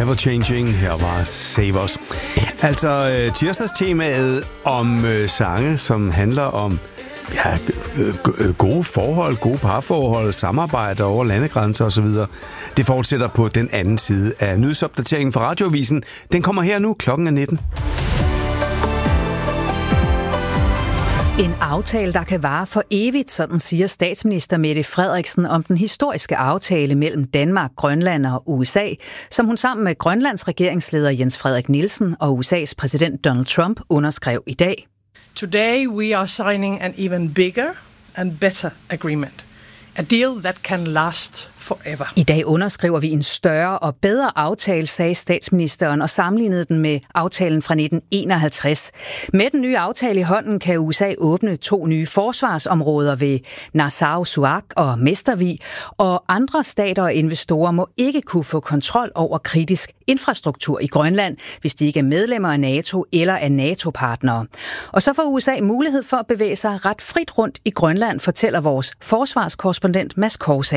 Ever Changing, her var Save Us. Altså tirsdagstemaet om sange, som handler om gode forhold, gode parforhold, samarbejde over landegrænser osv. Det fortsætter på den anden side af nyhedsopdateringen fra Radioavisen. Den kommer her nu, klokken er 19. En aftale, der kan vare for evigt, sådan siger statsminister Mette Frederiksen om den historiske aftale mellem Danmark, Grønland og USA, som hun sammen med Grønlands regeringsleder Jens Frederik Nielsen og USA's præsident Donald Trump underskrev i dag. Today we are signing an even bigger and better agreement. A deal that can last forever. I dag underskriver vi en større og bedre aftale, sagde statsministeren og sammenlignede den med aftalen fra 1951. Med den nye aftale i hånden kan USA åbne 2 nye forsvarsområder ved Narsarsuaq og Mestervig, og andre stater og investorer må ikke kunne få kontrol over kritisk infrastruktur i Grønland, hvis de ikke er medlemmer af NATO eller af NATO-partnere. Og så får USA mulighed for at bevæge sig ret frit rundt i Grønland, fortæller vores forsvarskorrespondent Mads Kors.